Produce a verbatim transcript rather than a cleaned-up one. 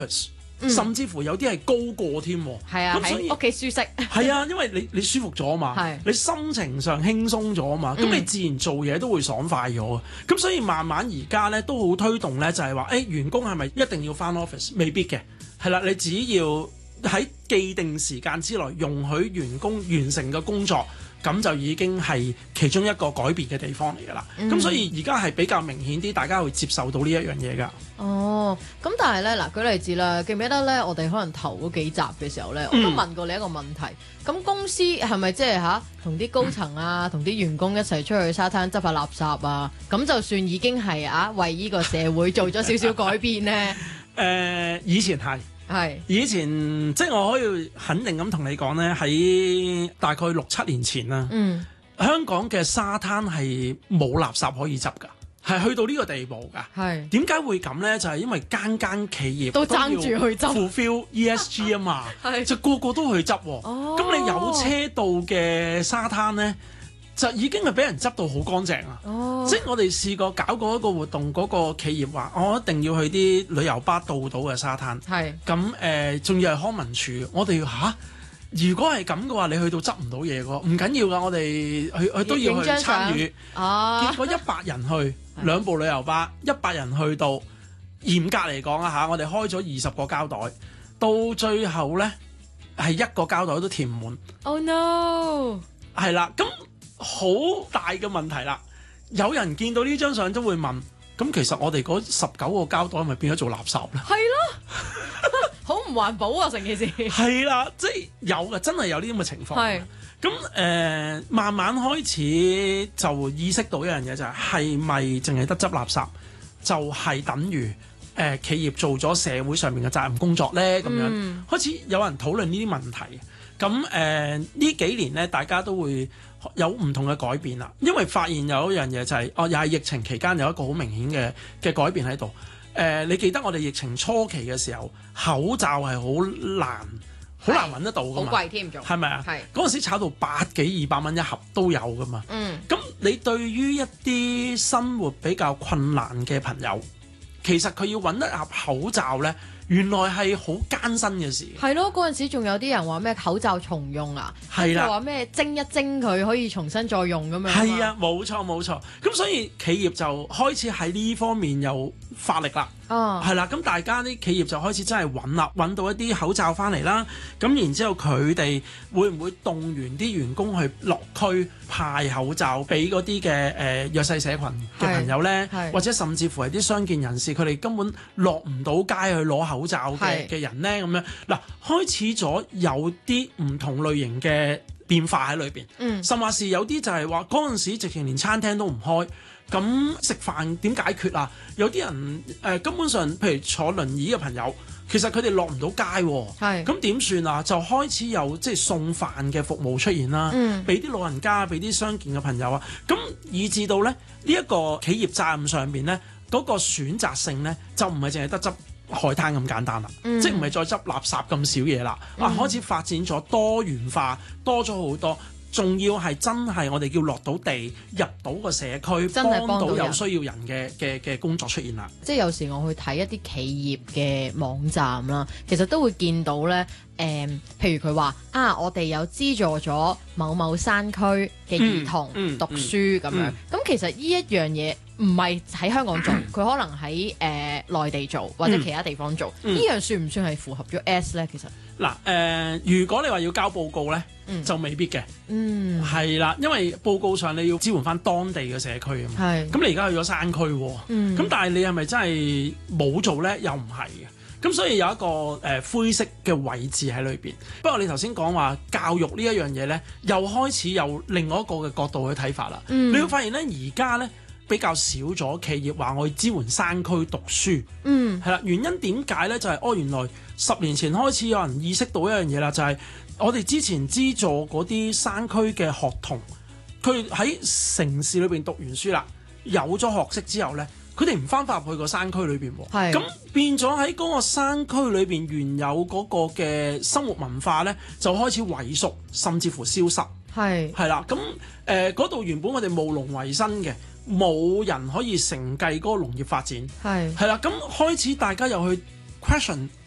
office。甚至乎有啲係高過添， 係啊，喺屋企舒適。 係啊，因為你你舒服咗啊嘛，你心情上輕鬆咗啊嘛，咁、嗯、你自然做嘢都會爽快咗啊。咁所以慢慢而家咧都好推動咧，就係話誒員工係咪一定要返 office？ 未必嘅，係啦，你只要喺既定時間之內容許員工完成嘅工作。咁就已經係其中一個改變嘅地方嚟㗎啦。咁、嗯、所以而家係比較明顯啲，大家會接受到呢一樣嘢㗎。 哦，咁但係咧嗱，舉例子啦，記唔記得咧？我哋可能頭嗰幾集嘅時候咧，我都問過你一個問題。咁、嗯、公司係咪即係吓同啲高層啊，同啲、嗯、員工一齊出去沙灘執下垃圾啊？咁就算已經係啊，為呢個社會做咗少少改變咧？誒、 呃，以前係。 係以前即係我可以肯定咁同你講呢，喺大概六七年前啦，嗯、香港嘅沙灘係冇垃圾可以執㗎，係去到呢個地步㗎。係點解會咁呢？就係、是、因為間間企業都爭住去執 fulfill E S G 啊嘛，就個個都去執。咁、哦、你有車道嘅沙灘呢，就已經係俾人執到好乾淨啦。哦、即係我哋試過搞過一個活動，嗰、嗰個企業話：我一定要去啲旅遊巴到到嘅沙灘。係咁誒，仲、呃、要係康文署。我哋嚇，如果係咁嘅話，你去到執唔到嘢㗎，唔緊要㗎。我哋去去都要去參與。哦，結果一百人去兩部旅遊巴，一百人去到，嚴格嚟講啊嚇，我哋開咗二十個膠袋，到最後咧係一個膠袋都填唔滿。 Oh no！ 係啦，咁。好大嘅問題啦！有人見到呢張相都會問：咁其實我哋嗰十九個膠袋係咪變咗做垃圾咧？ 係咯，好唔環保啊！成件事係啦，即係有嘅，真係有呢啲咁嘅情況。係咁誒，慢慢開始就意識到一樣嘢就係係咪淨係得執垃圾就係等於誒、呃、企業做咗社會上面嘅責任工作咧？咁樣、嗯、開始有人討論呢啲問題。咁誒呢幾年咧，大家都會有唔同嘅改變啦，因為發現有一樣嘢就係、是，哦，又係疫情期間有一個好明顯嘅嘅改變喺度。誒、呃，你記得我哋疫情初期嘅時候，口罩係好難，好難揾得到噶嘛， 好貴添，仲係咪啊？係嗰陣時炒到百幾二百蚊一盒都有噶嘛。嗯。咁你對於一啲生活比較困難嘅朋友，其實佢要揾一盒口罩咧，原來係好艱辛嘅事。 係咯，嗰陣時仲有啲人話咩口罩重用啊，係啦，話咩蒸一蒸佢可以重新再用咁樣。 係啊，冇錯冇錯。咁所以企業就開始喺呢方面有發力啦。哦，係啦，咁大家啲企業就開始真係揾啦，揾到一啲口罩翻嚟啦。咁然之後佢哋會唔會動員啲員工去落區派口罩俾嗰啲嘅誒弱勢社群嘅朋友咧？或者甚至乎係啲傷健人士，佢哋根本落唔到街去攞口罩嘅嘅人咧，咁樣嗱，開始咗有啲唔同類型嘅變化喺裏邊。嗯，甚或是有啲就係話嗰陣時直情連餐廳都唔開。咁食飯點解決啊？有啲人誒、呃、根本上，譬如坐輪椅嘅朋友，其實佢哋落唔到街喎。係咁點算啊？就開始有即係送飯嘅服務出現啦。嗯，俾啲老人家，俾啲傷健嘅朋友啊。咁以至到咧呢一、這個企業責任上邊咧，嗰、那個選擇性咧就唔係淨係得執海灘咁簡單啦。嗯、即係唔係再執垃圾咁少嘢啦。嗯、啊，開始發展咗多元化，多咗好多。仲要係真係我哋叫落到地入到個社區，真係幫到有需要人嘅嘅嘅工作出現啦。 即係有時我去睇一啲企業嘅網站啦，其實都會見到咧。誒、嗯，譬如佢話啊，我哋有資助咗某某山區嘅兒童讀書咁、嗯嗯、樣。咁、嗯、其實呢一樣嘢唔係喺香港做，佢、嗯、可能喺誒、呃、內地做或者其他地方做。呢、嗯、樣算唔算係符合咗 S 咧？其實嗱誒、呃，如果你話要交報告咧，嗯、就未必嘅。嗯，係啦，因為報告上你要支援翻當地嘅社區啊嘛。係。咁你而家去咗山區喎。嗯。咁但係你係咪真係冇做咧？又唔係嘅。咁所以有一個誒、呃、灰色嘅位置喺裏邊。不過你頭先講話教育呢一樣嘢咧，又開始有另外一個嘅角度去睇法啦。嗯、你會發現咧，而家咧比較少咗企業話我要支援山區讀書。嗯，係啦，原因點解咧？就係、是、哦，原來十年前開始有人意識到一樣嘢啦，就係、是、我哋之前資助嗰啲山區嘅學童，佢喺城市裏邊讀完書啦，有咗學識之後咧。佢哋唔翻返入去個山區裏邊喎，咁是變咗喺嗰個山區裏邊原有嗰個嘅生活文化咧，就開始萎縮，甚至乎消失。係係啦，咁誒嗰度原本我哋務農為生嘅，冇人可以承繼嗰個農業發展。係係啦，咁開始大家又去 question